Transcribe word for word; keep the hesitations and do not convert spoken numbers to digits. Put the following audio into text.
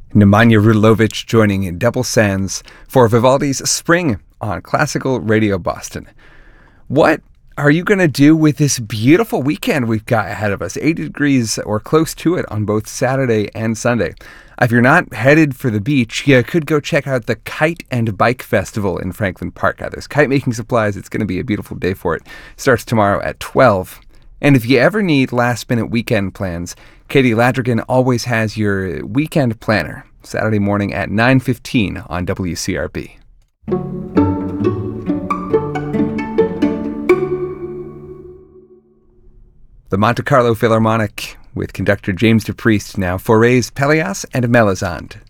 Nemanja Rulovic joining Double Sands for Vivaldi's Spring on Classical Radio Boston. What are you going to do with this beautiful weekend we've got ahead of us? eighty degrees or close to it on both Saturday and Sunday. If you're not headed for the beach, you could go check out the Kite and Bike Festival in Franklin Park. There's kite making supplies. It's going to be a beautiful day for it. Starts tomorrow at twelve. And if you ever need last-minute weekend plans, Katie Ladrigan always has your weekend planner, Saturday morning at nine fifteen on W C R B. The Monte Carlo Philharmonic with conductor James DePriest now forays Pelléas and Melisande.